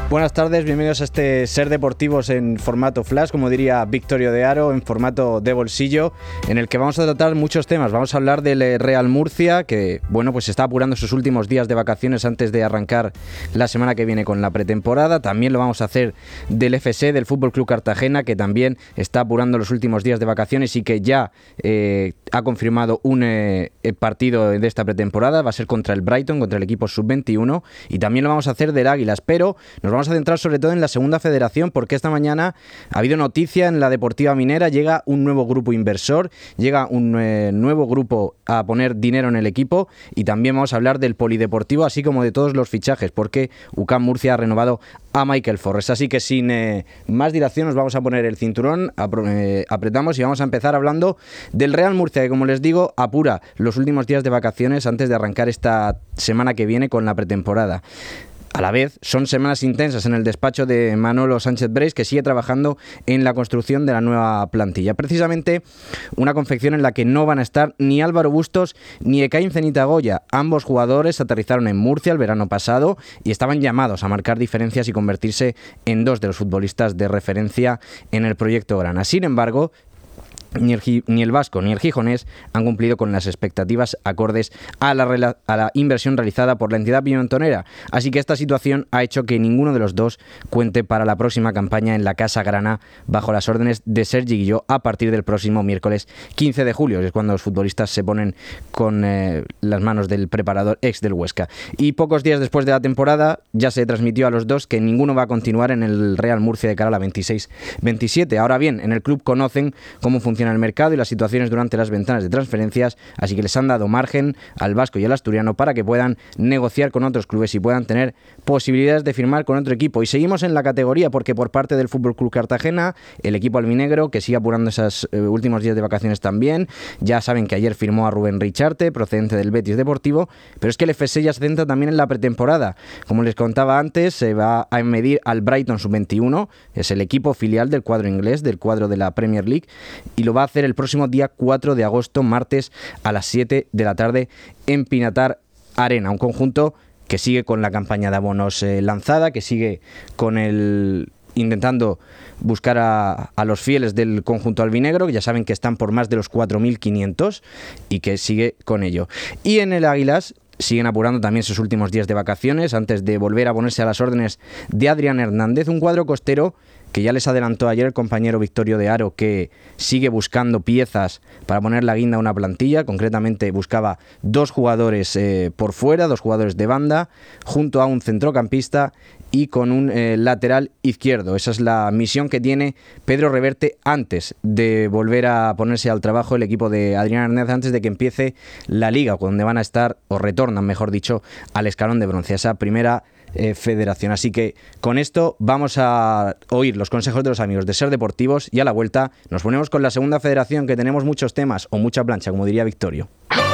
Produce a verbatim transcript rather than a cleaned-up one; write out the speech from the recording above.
Buenas tardes, bienvenidos a este Ser Deportivos en formato flash, como diría Victorio de Aro, en formato de bolsillo, en el que vamos a tratar muchos temas. Vamos a hablar del Real Murcia, que bueno, pues está apurando sus últimos días de vacaciones antes de arrancar la semana que viene con la pretemporada. También lo vamos a hacer del F C, del Fútbol Club Cartagena, que también está apurando los últimos días de vacaciones y que ya eh, ha confirmado un eh, partido de esta pretemporada. Va a ser contra el Brighton, contra el equipo sub veintiuno, y también lo vamos a hacer del Águilas, pero nos vamos a centrar sobre todo en la segunda federación, porque esta mañana ha habido noticia en la Deportiva Minera. Llega un nuevo grupo inversor, llega un eh, nuevo grupo a poner dinero en el equipo, y también vamos a hablar del polideportivo, así como de todos los fichajes, porque U C A M Murcia ha renovado a Michael Forres. Así que sin eh, más dilación nos vamos a poner el cinturón, eh, apretamos y vamos a empezar hablando del Real Murcia, que como les digo apura los últimos días de vacaciones antes de arrancar esta semana que viene con la pretemporada. A la vez, son semanas intensas en el despacho de Manolo Sánchez Breis, que sigue trabajando en la construcción de la nueva plantilla. Precisamente una confección en la que no van a estar ni Álvaro Bustos ni Ekain Zenitagoya. Ambos jugadores aterrizaron en Murcia el verano pasado y estaban llamados a marcar diferencias y convertirse en dos de los futbolistas de referencia en el proyecto Grana. Sin embargo, Ni el, ni el vasco ni el gijonés han cumplido con las expectativas acordes a la, a la inversión realizada por la entidad pimentonera, así que esta situación ha hecho que ninguno de los dos cuente para la próxima campaña en la Casa Grana bajo las órdenes de Sergi Guilló a partir del próximo miércoles quince de julio, que es cuando los futbolistas se ponen con eh, las manos del preparador ex del Huesca. Y pocos días después de la temporada ya se transmitió a los dos que ninguno va a continuar en el Real Murcia de cara a la veintiséis veintisiete. Ahora bien, en el club conocen cómo funciona el mercado y las situaciones durante las ventanas de transferencias, así que les han dado margen al vasco y al asturiano para que puedan negociar con otros clubes y puedan tener posibilidades de firmar con otro equipo. Y seguimos en la categoría, porque por parte del Fútbol Club Cartagena, el equipo albinegro, que sigue apurando esos eh, últimos días de vacaciones también, ya saben que ayer firmó a Rubén Richarte, procedente del Betis Deportivo, pero es que el F C ya se centra también en la pretemporada. Como les contaba antes, se va a medir al Brighton sub veintiuno, es el equipo filial del cuadro inglés, del cuadro de la Premier League, y lo va a hacer el próximo día cuatro de agosto, martes, a las siete de la tarde en Pinatar Arena, un conjunto que sigue con la campaña de abonos eh, lanzada, que sigue con el intentando buscar a, a los fieles del conjunto albinegro, que ya saben que están por más de los cuatro mil quinientos, y que sigue con ello. Y en el Águilas siguen apurando también sus últimos días de vacaciones antes de volver a ponerse a las órdenes de Adrián Hernández, un cuadro costero que ya les adelantó ayer el compañero Victorio de Aro, que sigue buscando piezas para poner la guinda a una plantilla. Concretamente buscaba dos jugadores eh, por fuera, dos jugadores de banda, junto a un centrocampista y con un eh, lateral izquierdo. Esa es la misión que tiene Pedro Reverte antes de volver a ponerse al trabajo el equipo de Adrián Hernández, antes de que empiece la liga, donde van a estar, o retornan mejor dicho, al escalón de bronce, esa primera Eh, federación. Así que con esto vamos a oír los consejos de los amigos de Ser Deportivos, y a la vuelta nos ponemos con la segunda federación, que tenemos muchos temas o mucha plancha, como diría Victorio.